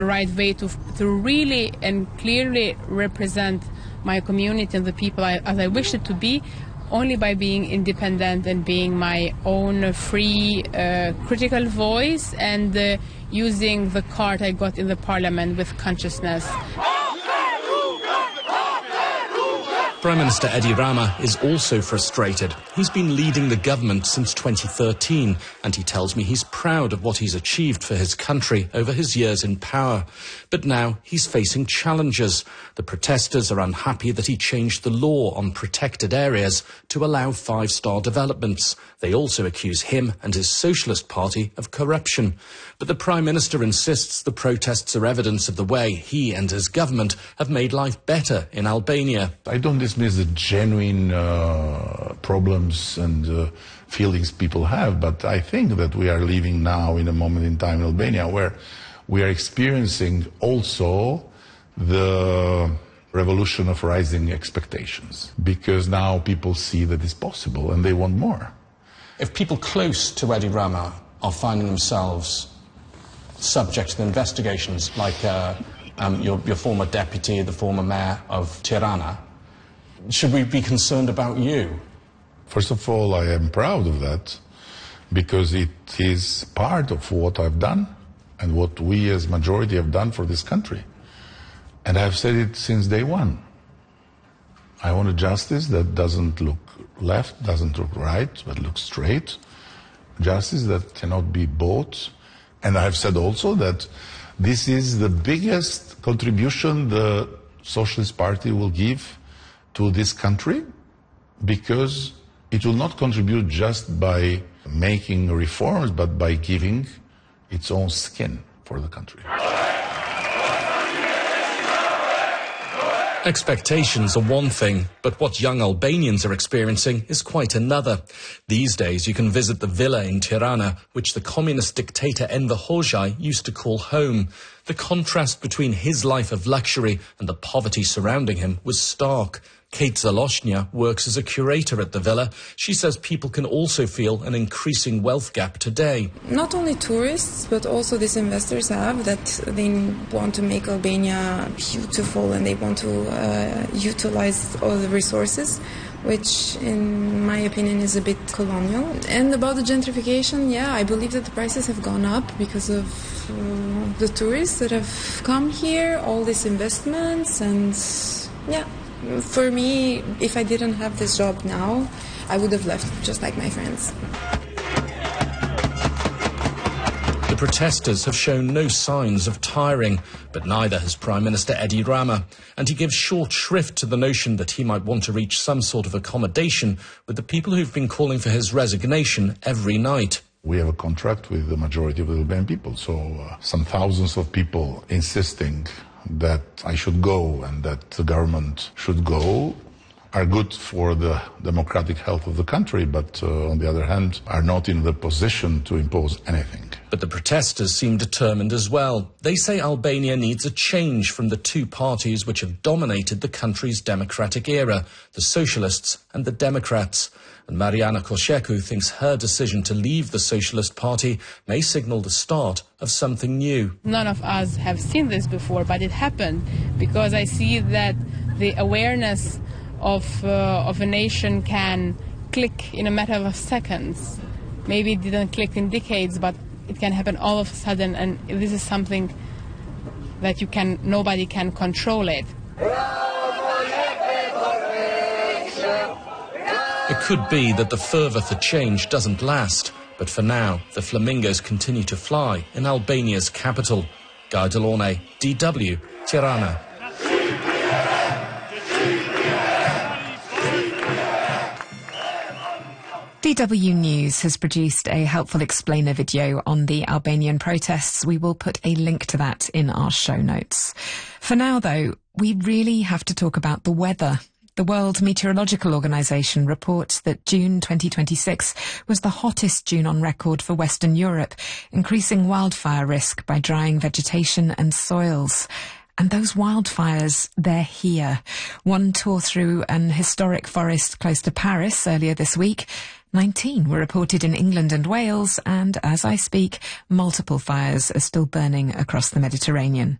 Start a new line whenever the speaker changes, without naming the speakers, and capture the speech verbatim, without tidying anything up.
right way to to really and clearly represent my community and the people I, as I wish it to be, only by being independent and being my own free, uh, critical voice and uh, using the card I got in the parliament with consciousness.
Prime Minister Edi Rama is also frustrated. He's been leading the government since twenty thirteen, and he tells me he's proud of what he's achieved for his country over his years in power. But now he's facing challenges. The protesters are unhappy that he changed the law on protected areas to allow five-star developments. They also accuse him and his Socialist Party of corruption. But the Prime Minister insists the protests are evidence of the way he and his government have made life better in Albania.
I don't dismiss the genuine uh, problems and uh, feelings people have, but I think that we are living now in a moment in time in Albania where we are experiencing also the revolution of rising expectations, because now people see that it's possible and they want more.
If people close to Edi Rama are finding themselves subject to the investigations, like uh, um, your, your former deputy, the former mayor of Tirana, should we be concerned about you?
First of all, I am proud of that, because it is part of what I've done and what we as majority have done for this country. And I've said it since day one. I want a justice that doesn't look left, doesn't look right, but looks straight. Justice that cannot be bought. And I've said also that this is the biggest contribution the Socialist Party will give to this country, because it will not contribute just by making reforms, but by giving its own skin for the country.
Expectations are one thing, but what young Albanians are experiencing is quite another. These days you can visit the villa in Tirana, which the communist dictator Enver Hoxha used to call home. The contrast between his life of luxury and the poverty surrounding him was stark. Kate Zaloshnia works as a curator at the villa. She says people can also feel an increasing wealth gap today.
Not only tourists, but also these investors have that they want to make Albania beautiful and they want to uh, utilize all the resources, which in my opinion is a bit colonial. And about the gentrification, yeah, I believe that the prices have gone up because of uh, the tourists that have come here, all these investments, and yeah. For me, if I didn't have this job now, I would have left just like my friends.
The protesters have shown no signs of tiring, but neither has Prime Minister Edi Rama, and he gives short shrift to the notion that he might want to reach some sort of accommodation with the people who've been calling for his resignation every night.
We have a contract with the majority of the Albanian people, so uh, some thousands of people insisting that I should go and that the government should go are good for the democratic health of the country, but uh, on the other hand are not in the position to impose anything.
But the protesters seem determined as well. They say Albania needs a change from the two parties which have dominated the country's democratic era, the Socialists and the Democrats. And Mariana Kosheku thinks her decision to leave the Socialist Party may signal the start of something new.
None of us have seen this before, but it happened because I see that the awareness of, uh, of a nation can click in a matter of seconds. Maybe it didn't click in decades, but it can happen all of a sudden, and this is something that you can, nobody can control it.
It could be that the fervour for change doesn't last, but for now, the flamingos continue to fly in Albania's capital. Guy Delorme, D W, Tirana.
D W News has produced a helpful explainer video on the Albanian protests. We will put a link to that in our show notes. For now, though, we really have to talk about the weather. The World Meteorological Organization reports that June twenty twenty-six was the hottest June on record for Western Europe, increasing wildfire risk by drying vegetation and soils. And those wildfires, they're here. One tore through an historic forest close to Paris earlier this week. nineteen were reported in England and Wales, and as I speak, multiple fires are still burning across the Mediterranean.